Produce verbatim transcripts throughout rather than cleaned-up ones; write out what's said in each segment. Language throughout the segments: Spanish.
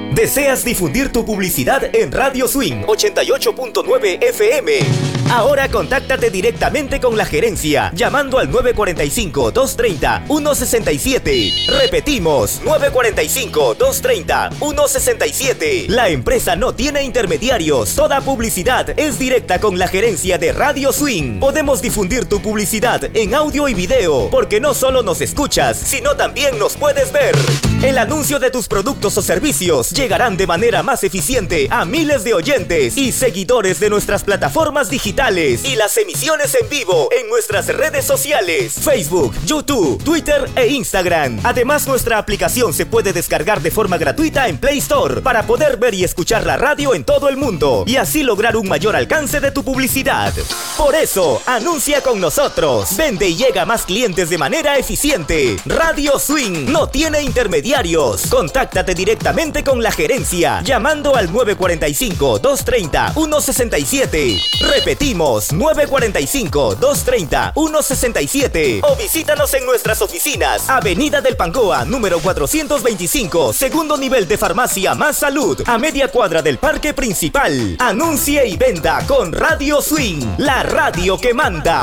¿Deseas difundir tu publicidad en Radio Swing ochenta y ocho punto nueve F M? Ahora contáctate directamente con la gerencia llamando al nueve cuatro cinco, dos tres cero, uno seis siete. Repetimos, nueve cuatro cinco, dos tres cero, uno seis siete. La empresa no tiene intermediarios. Toda publicidad es directa con la gerencia de Radio Swing. Podemos difundir tu publicidad en audio y video, porque no solo nos escuchas, sino también nos puedes ver. El anuncio de tus productos o servicios llegarán de manera más eficiente a miles de oyentes y seguidores de nuestras plataformas digitales y las emisiones en vivo en nuestras redes sociales, Facebook, YouTube, Twitter e Instagram. Además, nuestra aplicación se puede descargar de forma gratuita en Play Store para poder ver y escuchar la radio en todo el mundo y así lograr un mayor alcance de tu publicidad. Por eso, anuncia con nosotros. Vende y llega a más clientes de manera eficiente. Radio Swing no tiene intermediarios. Contáctate directamente con la gerencia llamando al nueve cuatro cinco, dos tres cero, uno seis siete. Repetimos, nueve cuatro cinco, dos tres cero, uno seis siete. O visítanos en nuestras oficinas. Avenida del Pangoa, número cuatrocientos veinticinco, segundo nivel de Farmacia Más Salud, a media cuadra del Parque Principal. Anuncie y venda con Radio Swing, la radio que manda.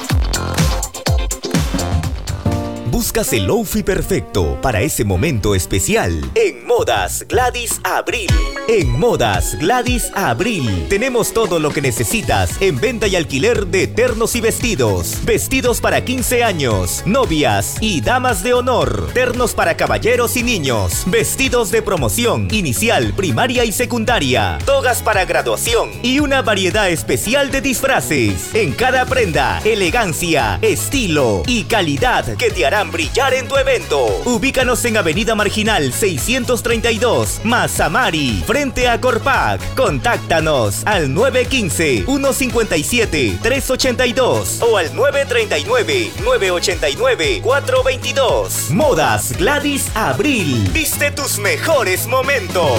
Buscas el outfit perfecto para ese momento especial. En Modas Gladys Abril. En Modas Gladys Abril tenemos todo lo que necesitas en venta y alquiler de ternos y vestidos. Vestidos para quince años, novias y damas de honor. Ternos para caballeros y niños. Vestidos de promoción, inicial, primaria y secundaria. Togas para graduación y una variedad especial de disfraces. En cada prenda, elegancia, estilo y calidad que te harán brillar en tu evento. Ubícanos en Avenida Marginal seiscientos treinta y dos, Mazamari, frente a Corpac. Contáctanos al nueve uno cinco, uno cinco siete, tres ocho dos o al nueve tres nueve, nueve ocho nueve, cuatro dos dos. Modas Gladys Abril. Viste tus mejores momentos.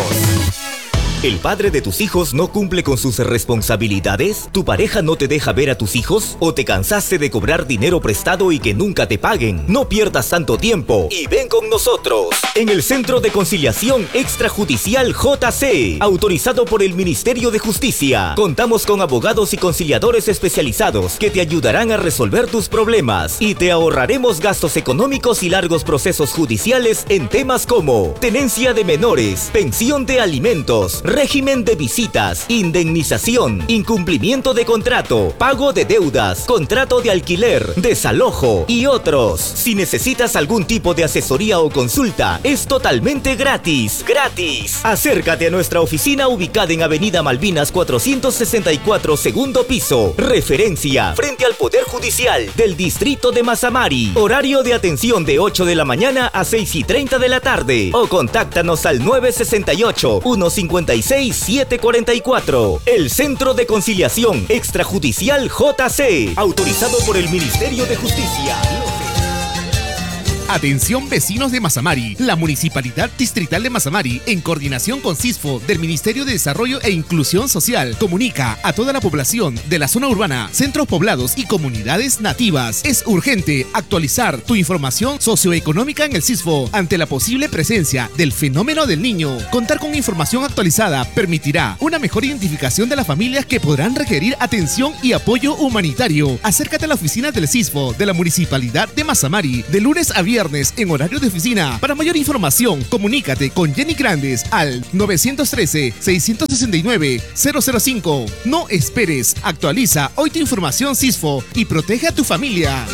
¿El padre de tus hijos no cumple con sus responsabilidades? ¿Tu pareja no te deja ver a tus hijos? ¿O te cansaste de cobrar dinero prestado y que nunca te paguen? No pierdas tanto tiempo y ven con nosotros. En el Centro de Conciliación Extrajudicial J C, autorizado por el Ministerio de Justicia. Contamos con abogados y conciliadores especializados que te ayudarán a resolver tus problemas y te ahorraremos gastos económicos y largos procesos judiciales en temas como tenencia de menores, pensión de alimentos, régimen de visitas, indemnización, incumplimiento de contrato, pago de deudas, contrato de alquiler, desalojo y otros. Si necesitas algún tipo de asesoría o consulta, es totalmente gratis. ¡Gratis! Acércate a nuestra oficina ubicada en Avenida Malvinas cuatrocientos sesenta y cuatro, segundo piso. Referencia, frente al Poder Judicial del Distrito de Mazamari. Horario de atención de ocho de la mañana a seis y treinta de la tarde. O contáctanos al nueve seis ocho, uno cinco seis, siete cuatro cuatro. El Centro de Conciliación Extrajudicial J C, autorizado por el Ministerio de Justicia. Atención vecinos de Mazamari, la Municipalidad Distrital de Mazamari, en coordinación con CISFO del Ministerio de Desarrollo e Inclusión Social, comunica a toda la población de la zona urbana, centros poblados y comunidades nativas. Es urgente actualizar tu información socioeconómica en el CISFO ante la posible presencia del fenómeno del niño. Contar con información actualizada permitirá una mejor identificación de las familias que podrán requerir atención y apoyo humanitario. Acércate a la oficina del CISFO de la Municipalidad de Mazamari de lunes a viernes en horario de oficina. Para mayor información, comunícate con Jenny Grandes al nueve uno tres, seis seis nueve, cero cero cinco. No esperes, actualiza hoy tu información CISFO y protege a tu familia.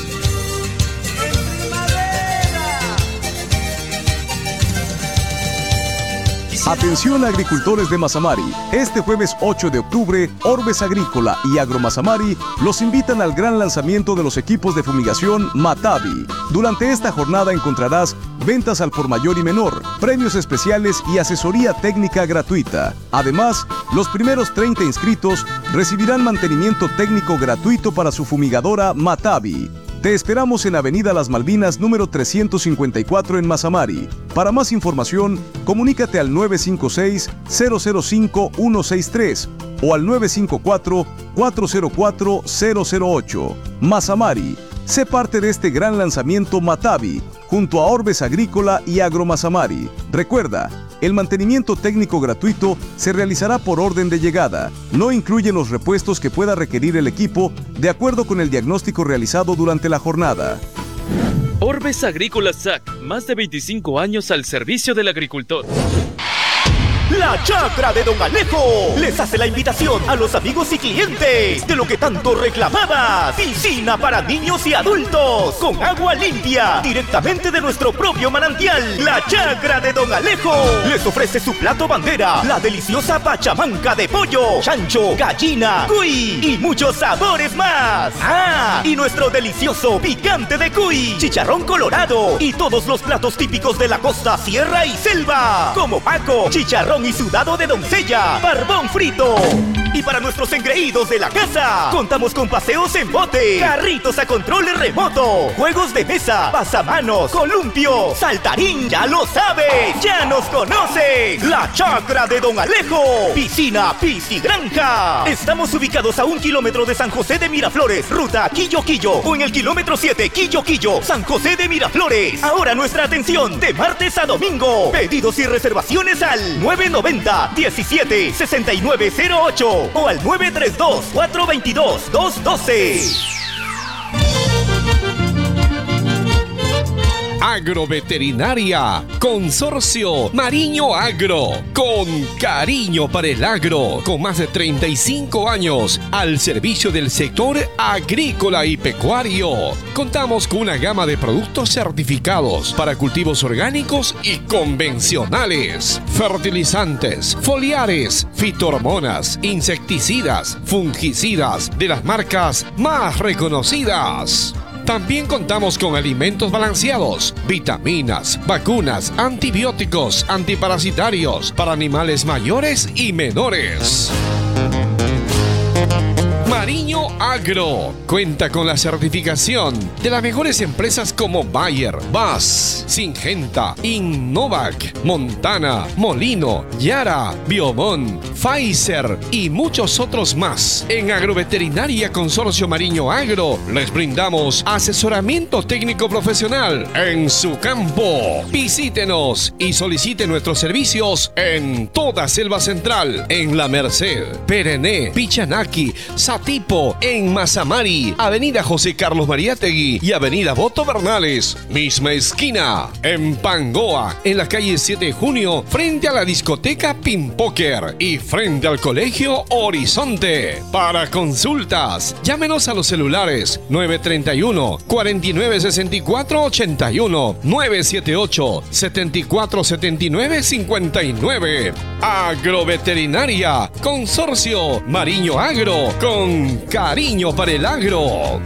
Atención agricultores de Mazamari, este jueves ocho de octubre, Orbes Agrícola y Agromazamari los invitan al gran lanzamiento de los equipos de fumigación Matavi. Durante esta jornada encontrarás ventas al por mayor y menor, premios especiales y asesoría técnica gratuita. Además, los primeros treinta inscritos recibirán mantenimiento técnico gratuito para su fumigadora Matavi. Te esperamos en Avenida Las Malvinas, número trescientos cincuenta y cuatro en Mazamari. Para más información, comunícate al nueve cinco seis, cero cero cinco, uno seis tres o al nueve cinco cuatro, cuatro cero cuatro, cero cero ocho. Mazamari, Sé parte de este gran lanzamiento Matavi, junto a Orbes Agrícola y Agromasamari. Recuerda, el mantenimiento técnico gratuito se realizará por orden de llegada. No incluyen los repuestos que pueda requerir el equipo de acuerdo con el diagnóstico realizado durante la jornada. Orbes Agrícola S A C, más de veinticinco años al servicio del agricultor. La Chacra de Don Alejo les hace la invitación a los amigos y clientes de lo que tanto reclamabas. Piscina para niños y adultos con agua limpia directamente de nuestro propio manantial. La Chacra de Don Alejo les ofrece su plato bandera, la deliciosa pachamanca de pollo, chancho, gallina, cuy y muchos sabores más. Ah, y nuestro delicioso picante de cuy, chicharrón colorado y todos los platos típicos de la costa, sierra y selva, como paco, chicharrón y sudado de doncella, barbón frito. Y para nuestros engreídos de la casa, contamos con paseos en bote, carritos a control remoto, juegos de mesa, pasamanos, columpio, saltarín. Ya lo sabes, ya nos conoces. La Chacra de Don Alejo, piscina, piscigranja. Estamos ubicados a un kilómetro de San José de Miraflores, ruta Quillo Quillo, o en el kilómetro siete, Quillo Quillo, San José de Miraflores. Ahora nuestra atención de martes a domingo. Pedidos y reservaciones al nueve noventa, diecisiete, sesenta y nueve cero ocho o al nueve tres dos, cuatro dos dos, dos uno dos. Agroveterinaria, Consorcio Mariño Agro, con cariño para el agro, con más de treinta y cinco años al servicio del sector agrícola y pecuario. Contamos con una gama de productos certificados para cultivos orgánicos y convencionales, fertilizantes, foliares, fitohormonas, insecticidas, fungicidas de las marcas más reconocidas. También contamos con alimentos balanceados, vitaminas, vacunas, antibióticos, antiparasitarios para animales mayores y menores. Mariño Agro cuenta con la certificación de las mejores empresas como Bayer, B A S, Syngenta, Innovac, Montana, Molino, Yara, Biomon, Pfizer y muchos otros más. En Agroveterinaria Consorcio Mariño Agro les brindamos asesoramiento técnico profesional en su campo. Visítenos y solicite nuestros servicios en toda Selva Central, en La Merced, Perené, Pichanaki, Satipo, en Mazamari, Avenida José Carlos Mariátegui y Avenida Boto Bernales, misma esquina. En Pangoa, en la calle siete de junio, frente a la discoteca Pimpoker y frente al Colegio Horizonte. Para consultas, llámenos a los celulares nueve treinta y uno, cuarenta y nueve sesenta y cuatro ochenta y uno, nueve siete ocho, setenta y cuatro setenta y nueve cincuenta y nueve. Agroveterinaria, Consorcio Mariño Agro, con cariño para el agro.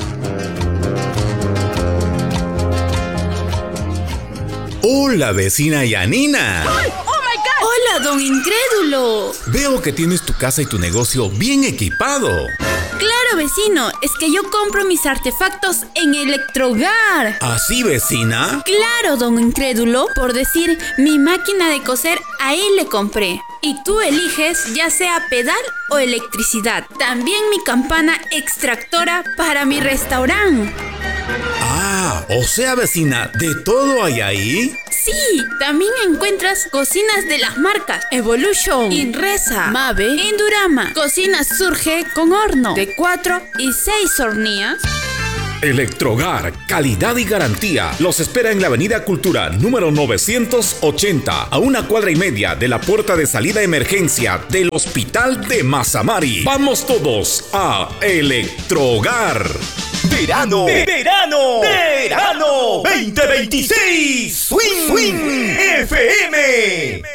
Hola, vecina Yanina. ¡Ay! ¡Oh, my God! Hola, don Incrédulo. Veo que tienes tu casa y tu negocio bien equipado. Claro, vecino, es que yo compro mis artefactos en Electrogar. ¿Así, vecina? Claro, don Incrédulo, por decir, mi máquina de coser, a él le compré. Y tú eliges ya sea pedal o electricidad. También mi campana extractora para mi restaurante. Ah, o sea, vecina, ¿de todo hay ahí? Sí, también encuentras cocinas de las marcas Evolution, Inresa, Mave, Indurama. Cocinas Surge con horno de cuatro y seis hornillas. Electrogar, calidad y garantía. Los espera en la Avenida Cultura número novecientos ochenta, a una cuadra y media de la puerta de salida de emergencia del Hospital de Mazamari. Vamos todos a Electrogar. Verano, verano, verano veinte veintiséis. Swing, Swing F M.